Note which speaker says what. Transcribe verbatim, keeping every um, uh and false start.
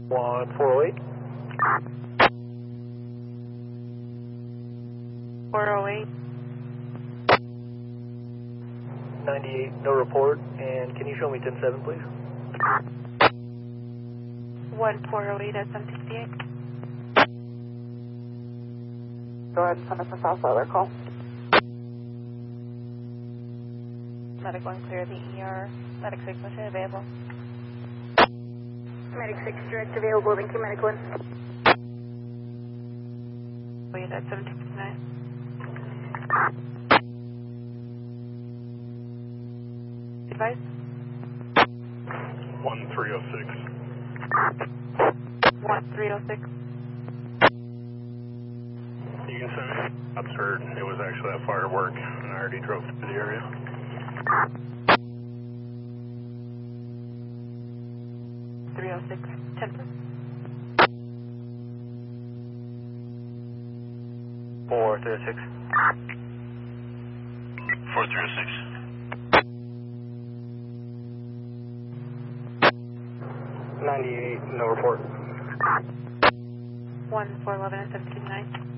Speaker 1: one four oh eight.
Speaker 2: four oh eight.
Speaker 1: ninety-eight, no report. And can you show me ten seven, please?
Speaker 2: one four oh eight at seven sixty-eight.
Speaker 3: Go ahead, send us a South Weather call.
Speaker 2: Medic one clear the E R. Medic six machine available.
Speaker 3: Medic six direct available, thank you, Medic one.
Speaker 2: Wait at seven sixty-nine. Advice?
Speaker 4: one three oh six.
Speaker 2: one three oh six.
Speaker 4: You can send me. Absurd. It was actually a firework, and I already drove to the area.
Speaker 2: three oh six. Temper.
Speaker 1: four three oh six.
Speaker 4: four three oh six.
Speaker 1: ninety-eight, no report.
Speaker 2: one four eleven at seven sixty-nine.